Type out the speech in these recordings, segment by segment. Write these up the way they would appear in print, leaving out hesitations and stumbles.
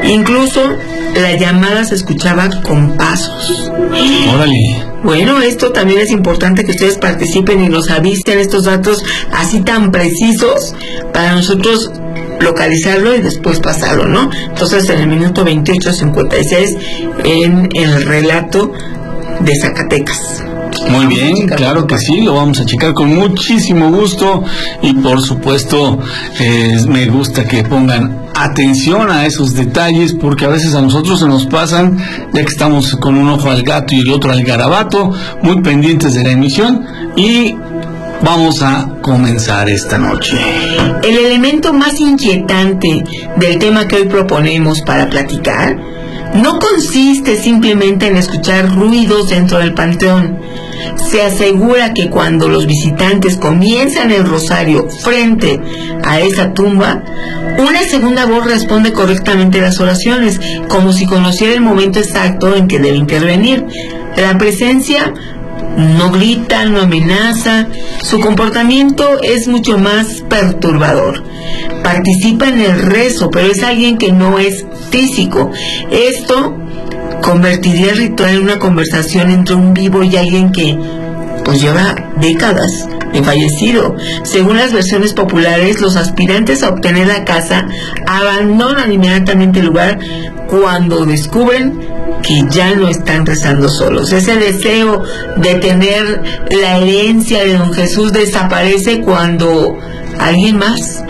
Incluso la llamada se escuchaba con pasos. Órale. Bueno, esto también es importante que ustedes participen y nos avisten estos datos así tan precisos para nosotros localizarlo y después pasarlo, ¿no? Entonces, en el minuto 28:56 en el relato de Zacatecas. Muy bien, claro que sí, lo vamos a checar con muchísimo gusto y por supuesto me gusta que pongan atención a esos detalles porque a veces a nosotros se nos pasan, ya que estamos con un ojo al gato y el otro al garabato, muy pendientes de la emisión y vamos a comenzar esta noche. El elemento más inquietante del tema que hoy proponemos para platicar no consiste simplemente en escuchar ruidos dentro del panteón. Se asegura que cuando los visitantes comienzan el rosario frente a esa tumba, una segunda voz responde correctamente las oraciones, como si conociera el momento exacto en que debe intervenir. La presencia no grita, no amenaza, su comportamiento es mucho más perturbador. Participa en el rezo, pero es alguien que no es físico. Esto convertiría el ritual en una conversación entre un vivo y alguien que pues lleva décadas de fallecido. Según las versiones populares, los aspirantes a obtener la casa abandonan inmediatamente el lugar cuando descubren que ya no están rezando solos. Ese deseo de tener la herencia de don Jesús desaparece cuando alguien más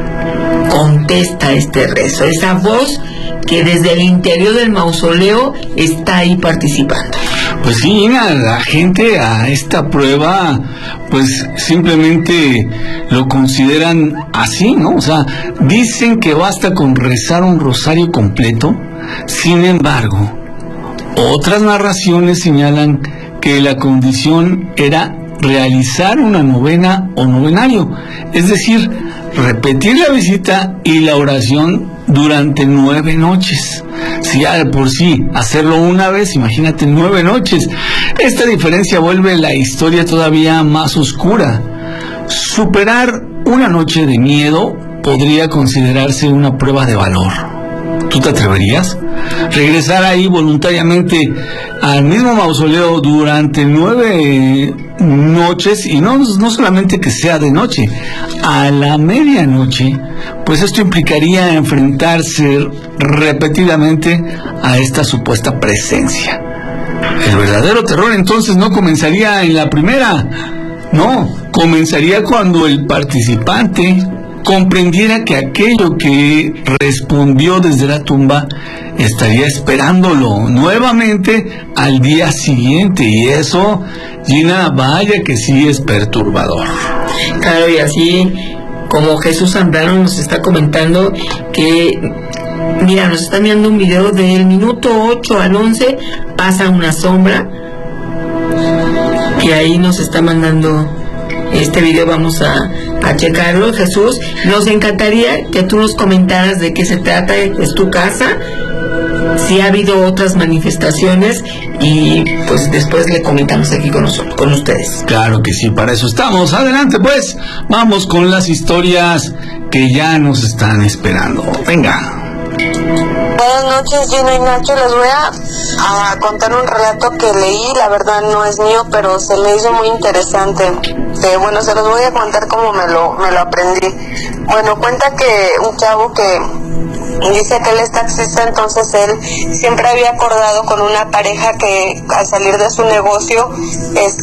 contesta este rezo, esa voz que desde el interior del mausoleo está ahí participando. Pues sí, la gente a esta prueba pues simplemente lo consideran así, ¿no? O sea, dicen que basta con rezar un rosario completo. Sin embargo, otras narraciones señalan que la condición era realizar una novena o novenario, es decir, repetir la visita y la oración durante 9 noches. Si ya de por sí hacerlo una vez, imagínate 9 noches. Esta diferencia vuelve la historia todavía más oscura. Superar una noche de miedo podría considerarse una prueba de valor. ¿Tú te atreverías? Regresar ahí voluntariamente al mismo mausoleo durante 9 noches, y no solamente que sea de noche, a la medianoche, pues esto implicaría enfrentarse repetidamente a esta supuesta presencia. El verdadero terror entonces no comenzaría en la primera, no, comenzaría cuando el participante comprendiera que aquello que respondió desde la tumba estaría esperándolo nuevamente al día siguiente, y eso, Gina, vaya que sí es perturbador. Claro, y así como Jesús Zambrano nos está comentando que, mira, nos está enviando un video del minuto 8 al 11, pasa una sombra, y ahí nos está mandando este video, vamos a checarlo. Jesús, nos encantaría que tú nos comentaras de qué se trata, es tu casa, si ha habido otras manifestaciones, y pues después le comentamos aquí con ustedes. Claro que sí, para eso estamos. Adelante pues, vamos con las historias que ya nos están esperando. Venga. Buenas noches, Gina y Nacho. Les voy a contar un relato que leí. La verdad no es mío, pero se me hizo muy interesante. Bueno, se los voy a contar como me lo aprendí. Bueno, cuenta que un chavo que dice que él es taxista, entonces él siempre había acordado con una pareja que al salir de su negocio